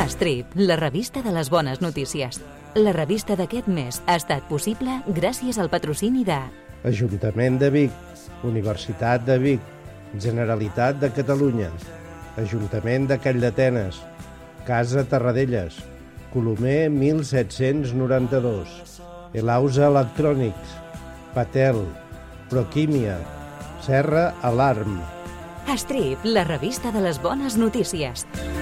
Strip, la revista de les bones notícies. La revista d'aquest mes ha estat possible gràcies al patrocini de Ajuntament de Vic, Universitat de Vic, Generalitat de Catalunya, Ajuntament de Calldetenes, Casa Tarradellas, Colomer 1792, Elausa Electrònics, Patel, Proquímia, Serra Alarm. Strip, la revista de les bones notícies.